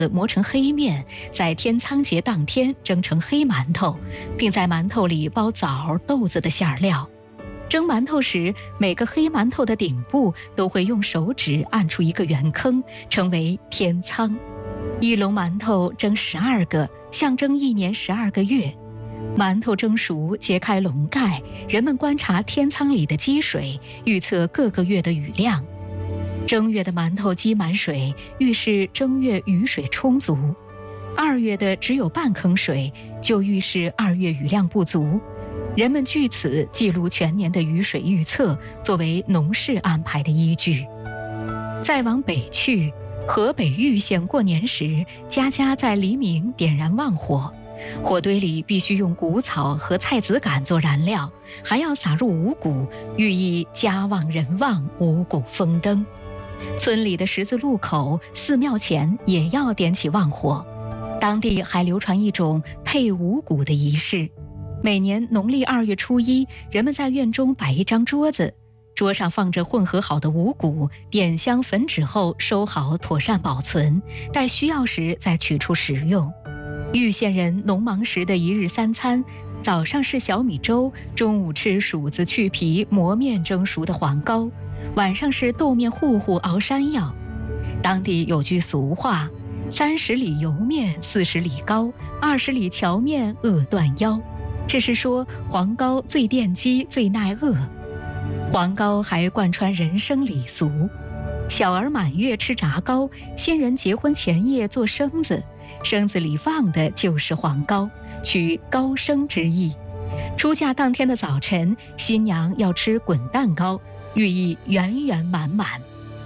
磨成黑面，在天仓节当天蒸成黑馒头，并在馒头里包枣、豆子的馅料。蒸馒头时，每个黑馒头的顶部都会用手指按出一个圆坑，称为天仓。一笼馒头蒸12个，象征一年12个月。馒头蒸熟，揭开笼盖，人们观察天仓里的积水，预测各个月的雨量。正月的馒头积满水，预示正月雨水充足；2月的只有半坑水，就预示2月雨量不足。人们据此记录全年的雨水预测，作为农事安排的依据。再往北去，河北玉县过年时，家家在黎明点燃旺火，火堆里必须用谷草和菜籽秆做燃料，还要撒入五谷，寓意家旺人旺，五谷丰登。村里的十字路口、寺庙前也要点起旺火。当地还流传一种配五谷的仪式。每年农历2月初1，人们在院中摆一张桌子，桌上放着混合好的五谷，点香焚纸后收好，妥善保存，待需要时再取出食用。玉县人农忙时的一日三餐，早上是小米粥，中午吃薯子去皮磨面蒸熟的黄糕，晚上是豆面糊糊熬山药。当地有句俗话：30里油面，40里糕，20里荞面饿断腰。这是说黄糕最垫饥最耐饿。黄糕还贯穿人生礼俗，小儿满月吃炸糕，新人结婚前夜做生子，生子里放的就是黄糕，取高升之意。出嫁当天的早晨，新娘要吃滚蛋糕，寓意圆圆满满。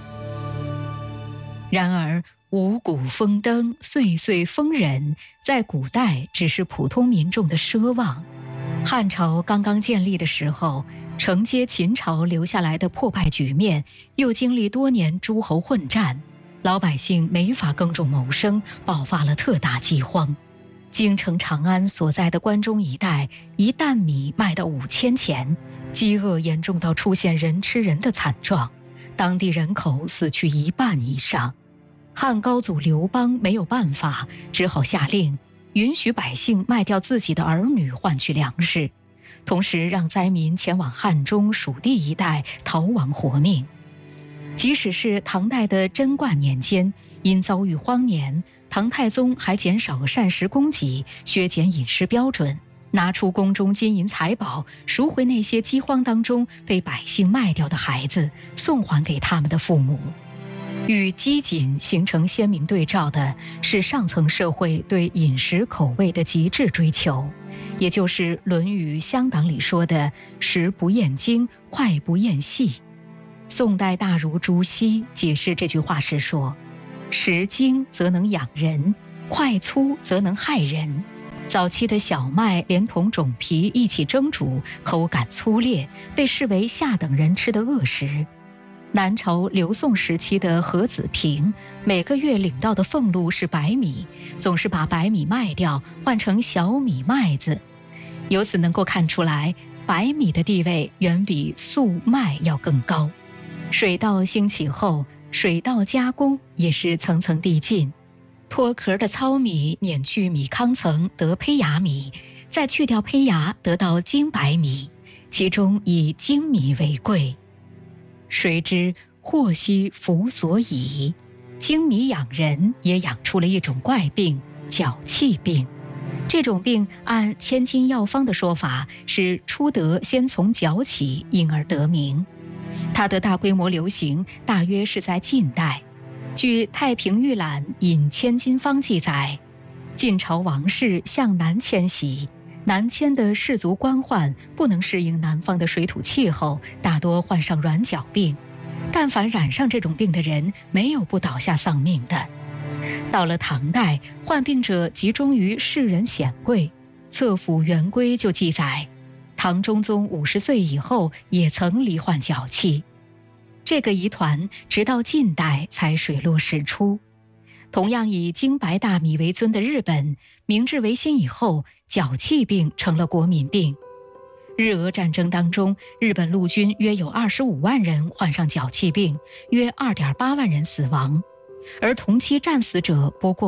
然而五谷丰登，岁岁丰人，在古代只是普通民众的奢望。汉朝刚刚建立的时候，承接秦朝留下来的破败局面，又经历多年诸侯混战，老百姓没法耕种谋生，爆发了特大饥荒。京城长安所在的关中一带，一担米卖到5000钱，饥饿严重到出现人吃人的惨状，当地人口死去1半以上。汉高祖刘邦没有办法，只好下令允许百姓卖掉自己的儿女换取粮食，同时让灾民前往汉中、蜀地一带逃亡活命。即使是唐代的贞观年间，因遭遇荒年，唐太宗还减少膳食供给，削减饮食标准，拿出宫中金银财宝，赎回那些饥荒当中被百姓卖掉的孩子，送还给他们的父母。与饥馑形成鲜明对照的是上层社会对饮食口味的极致追求，也就是《论语·乡党》里说的“食不厌精，脍不厌细”。宋代大儒朱熹解释这句话时说：“食精则能养人，脍粗则能害人。”早期的小麦连同种皮一起蒸煮，口感粗劣，被视为下等人吃的恶食。南朝刘宋时期的何子平，每个月领到的俸禄是白米，总是把白米卖掉，换成小米麦子。由此能够看出来，白米的地位远比粟麦要更高。水稻兴起后，水稻加工也是层层递进，脱壳的糙米碾去米糠层得胚芽米，再去掉胚芽得到精白米，其中以精米为贵。谁知祸兮福所倚，精米养人也养出了一种怪病——脚气病。这种病按千金药方的说法，是初得先从脚起，因而得名。它的大规模流行大约是在晋代。据《太平御览·引千金方》记载，晋朝王室向南迁徙，南迁的士族官宦不能适应南方的水土气候，大多患上软脚病。但凡染上这种病的人，没有不倒下丧命的。到了唐代，患病者集中于士人显贵，《册府元规》就记载，唐中宗50岁以后也曾罹患脚气。这个疑团直到近代才水落石出。同样以精白大米为尊的日本，明治维新以后，脚气病成了国民病。日俄战争当中，日本陆军约有25万人患上脚气病，约2.8万人死亡，而同期战死者不过